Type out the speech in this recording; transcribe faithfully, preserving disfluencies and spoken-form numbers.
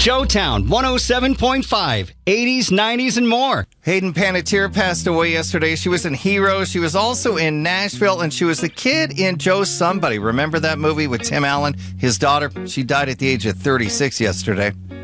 Showtown one oh seven point five, eighties, nineties, and more. Hayden Panettiere passed away yesterday. She was in Heroes. She was also in Nashville, and she was the kid in Joe Somebody. Remember that movie with Tim Allen? His daughter, she died at the age of thirty-six yesterday.